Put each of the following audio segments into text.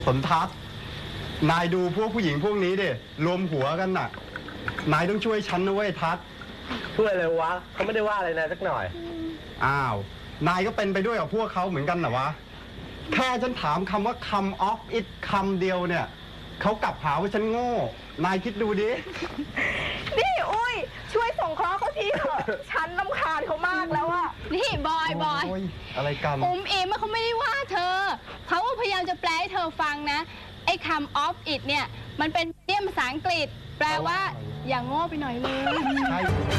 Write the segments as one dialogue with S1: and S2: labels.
S1: สนทัศน์นายดูพวกผู้หญิงพวกนี้ดิรวมหัวกันน่ะนายต้องช่วยฉันนะเว้ยทัศน์
S2: ช่วยเลยวะเขาไม่ได้ว่าอะไรนายสักหน่อย
S1: อ้าวนายก็เป็นไปด้วยกับพวกเขาเหมือนกันเหรอวะแค่ฉันถามคำว่าcome off it คำเดียวเนี่ยเขากลับหาว่าฉันโง่นายคิดดูดิ
S3: นี่อุ้ยช่วยส่งเคราะห์เขาทีเถอะฉันรำคาญเขามากแล้วอะ
S4: นี่บอย
S1: อะไรกัน
S4: เอมเขาไม่ได้ว่าเธอเขาพยายามจะแปลให้เธอฟังนะไอ้คำ off it เนี่ยมันเป็นเรียกภาษาอังกฤษแปลว่าอย่างโง่ไปหน่อยเลยใช่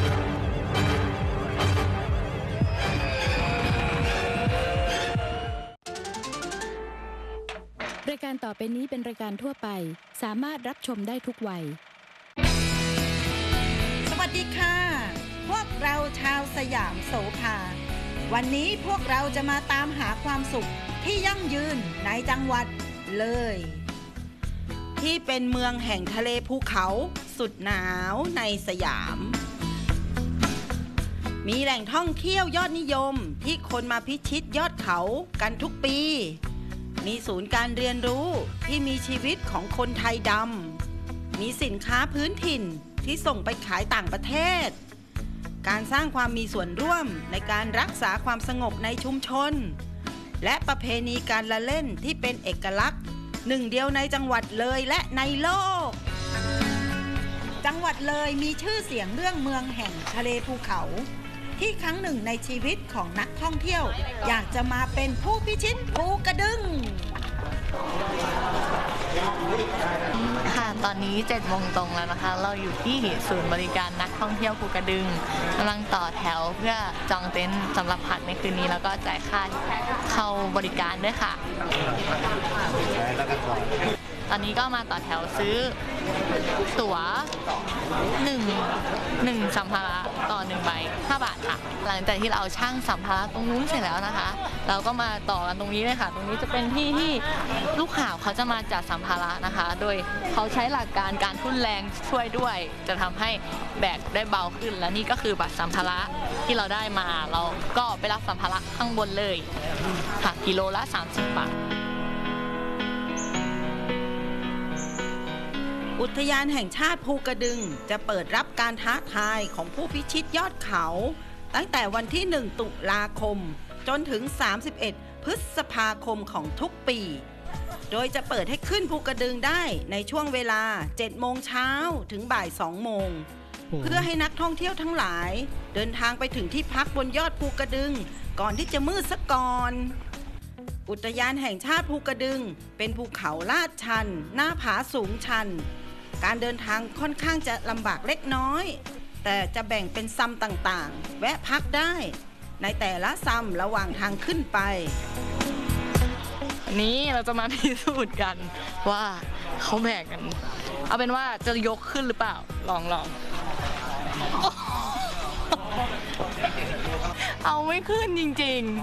S5: รายการต่อไปนี้เป็นรายการทั่วไปสามารถรับชมได้ทุกวัย
S6: สวัสดีค่ะพวกเราชาวสยามโสภาวันนี้พวกเราจะมาตามหาความสุขที่ยั่งยืนในจังหวัดเลยที่เป็นเมืองแห่งทะเลภูเขาสุดหนาวในสยามมีแหล่งท่องเที่ยวยอดนิยมที่คนมาพิชิตยอดเขากันทุกปีมีศูนย์การเรียนรู้ที่มีชีวิตของคนไทยดำมีสินค้าพื้นถิ่นที่ส่งไปขายต่างประเทศการสร้างความมีส่วนร่วมในการรักษาความสงบในชุมชนและประเพณีการละเล่นที่เป็นเอกลักษณ์หนึ่งเดียวในจังหวัดเลยและในโลกจังหวัดเลยมีชื่อเสียงเรื่องเมืองแห่งทะเลภูเขาที่ครั้งหนึ่งในชีวิตของนักท่องเที่ยวอยากจะมาเป็นผู้พิชิตภูกระดึง
S7: ค่ะตอนนี้7 โมงตรงแล้วนะคะเราอยู่ที่ศูนย์บริการนักท่องเที่ยวภูกระดึงกำลังต่อแถวเพื่อจองเต็นท์สำหรับพักในคืนนี้แล้วก็จ่ายค่าเข้าบริการด้วยค่ะตอนนี้ก็มาต่อแถวซื้อตั๋ว1สัมภาระต่อ1ใบ5 บาทค่ะหลังจากที่เราชั่งสัมภาระตรงนู้นเสร็จแล้วนะคะเราก็มาต่อกันตรงนี้เลยค่ะตรงนี้จะเป็นที่ลูกข่าวเขาจะมาจัดสัมภาระนะคะโดยเขาใช้หลักการทุ่นแรงช่วยด้วยจะทำให้แบกได้เบาขึ้นและนี่ก็คือบัตรสัมภาระที่เราได้มาเราก็ไปรับสัมภาระข้างบนเลยค่ะกิโลละ30 บาท
S6: อุทยานแห่งชาติภูกระดึงจะเปิดรับการท้าทายของผู้พิชิตยอดเขาตั้งแต่วันที่1 ตุลาคมจนถึง31 พฤษภาคมของทุกปีโดยจะเปิดให้ขึ้นภูกระดึงได้ในช่วงเวลา 7 โมงเช้าถึงบ่าย 2 โมงเพื่อให้นักท่องเที่ยวทั้งหลายเดินทางไปถึงที่พักบนยอดภูกระดึงก่อนที่จะมืดซะก่อนอุทยานแห่งชาติภูกระดึงเป็นภูเขาลาดชันหน้าผาสูงชันการเดินทางค่อนข้างจะลำบากเล็กน้อยแต่จะแบ่งเป็นซัมต่างๆแวะพักได้ในแต่ละซัมระหว่างทางขึ้นไป
S7: นี้เราจะมาพิสูจน์กันว่าเขาแบกกันเอาเป็นว่าจะยกขึ้นหรือเปล่าลองเอาไม่ขึ้นจริง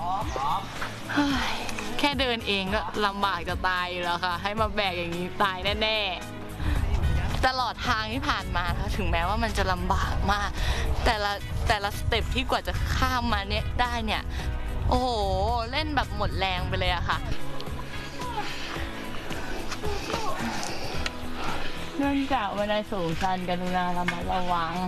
S7: ๆแค่เดินเองก็ลำบากจะตายอยู่แล้วค่ะให้มาแบกอย่างนี้ตายแน่ๆตลอดทางที่ผ่านมาถึงแม้ว่ามันจะลำบากมากแต่ละสเต็ปที่กว่าจะข้ามมาเนี่ยได้เนี่ยโอ้โหเล่นแบบหมดแรงไปเลยอะค่ะเนื่องจากบันไดสูงชันกรุณาระมัดระวัง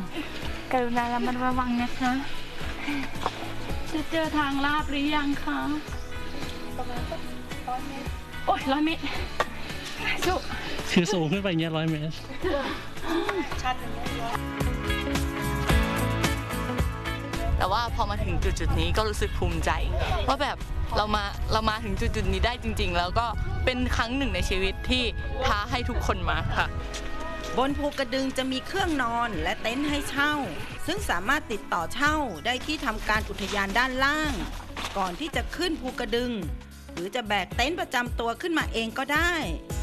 S7: นะคะจะเจอทางลาดหรือยังคะประมาณ100 เมตรโอ้ย100 เมตรจุ
S8: คือสูงขึ้นไปเงี้ย100 เมตร
S7: แต่ว่าพอมาถึงจุดนี้ก็รู้สึกภูมิใจว่าแบบเรามาถึงจุดนี้ได้จริงๆแล้วก็เป็นครั้งหนึ่งในชีวิตที่ท้าให้ทุกคนมาค่ะ
S6: บนภูกระดึงจะมีเครื่องนอนและเต็นท์ให้เช่าซึ่งสามารถติดต่อเช่าได้ที่ทำการอุทยานด้านล่างก่อนที่จะขึ้นภูกระดึงหรือจะแบกเต็นท์ประจำตัวขึ้นมาเองก็ได้